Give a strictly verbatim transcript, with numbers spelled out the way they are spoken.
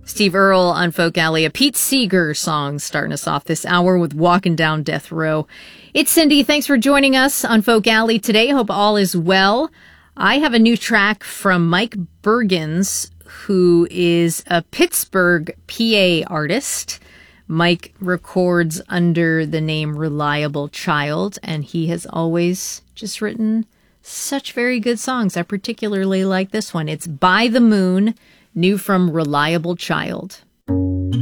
Steve Earle on Folk Alley, a Pete Seeger song starting us off this hour with Walking Down Death Row. It's Cindy. Thanks for joining us on Folk Alley today. Hope all is well. I have a new track from Mike Bergens, who is a Pittsburgh, P A artist. Mike records under the name Reliable Child, and he has always just written such very good songs. I particularly like this one. It's By the Moon, new from Reliable Child.